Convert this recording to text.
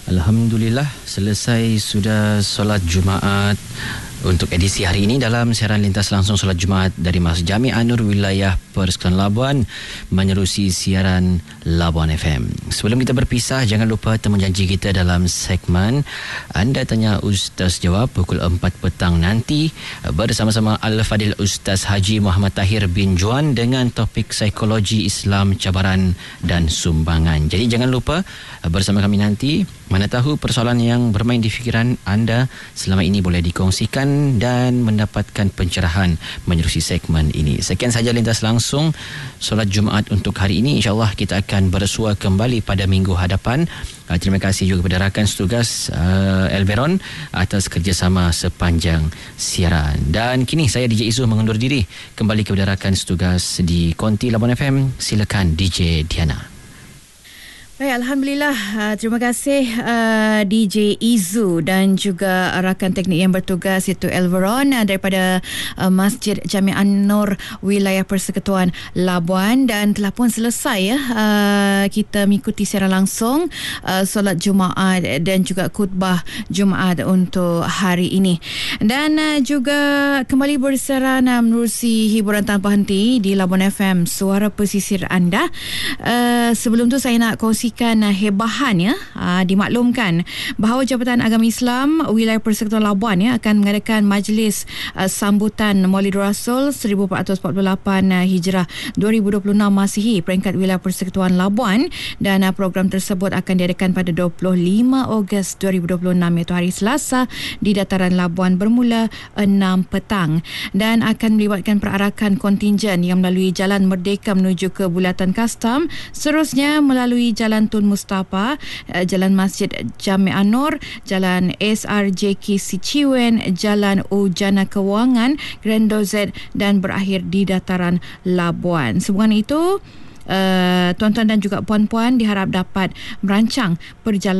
Alhamdulillah, selesai sudah solat Jumaat untuk edisi hari ini dalam siaran lintas langsung solat Jumaat dari Masjid Jami' An-Nur wilayah Persekutuan Labuan menerusi siaran Labuan FM. Sebelum kita berpisah, jangan lupa temu janji kita dalam segmen Anda Tanya Ustaz Jawab pukul 4 petang nanti bersama-sama Al-Fadil Ustaz Haji Muhammad Tahir bin Juan dengan topik psikologi Islam, cabaran dan sumbangan. Jadi jangan lupa bersama kami nanti. Mana tahu persoalan yang bermain di fikiran anda selama ini boleh dikongsikan dan mendapatkan pencerahan menerusi segmen ini. Sekian sahaja lintas langsung solat Jumaat untuk hari ini. InsyaAllah kita akan bersua kembali pada minggu hadapan. Terima kasih juga kepada rakan setugas Elveron atas kerjasama sepanjang siaran. Dan kini saya DJ Izu mengundur diri. Kembali kepada rakan setugas di Konti Labuan FM. Silakan DJ Diana. Baik, Alhamdulillah. Terima kasih DJ Izu dan juga rakan teknik yang bertugas iaitu Elveron daripada Masjid Jami' An-Nur wilayah Persekutuan Labuan, dan telah pun selesai kita mengikuti secara langsung solat Jumaat dan juga khutbah Jumaat untuk hari ini. Dan juga kembali bersiaran menerusi hiburan tanpa henti di Labuan FM, suara pesisir anda. Sebelum tu saya nak kongsi hebahan dimaklumkan bahawa Jabatan Agama Islam wilayah Persekutuan Labuan akan mengadakan majlis sambutan Maulid Rasul 1448 Hijrah 2026 Masihi peringkat wilayah Persekutuan Labuan, dan program tersebut akan diadakan pada 25 Ogos 2026 iaitu hari Selasa di Dataran Labuan bermula 6 petang, dan akan melibatkan perarakan kontingen yang melalui Jalan Merdeka menuju ke Bulatan Kastam, seterusnya melalui Jalan Tun Mustafa, Jalan Masjid Jami' An-Nur, Jalan SRJK Siciwen, Jalan Ujana Kewangan, Grando Z, dan berakhir di Dataran Labuan. Sehubungan itu, tuan-tuan dan juga puan-puan diharap dapat merancang perjalanan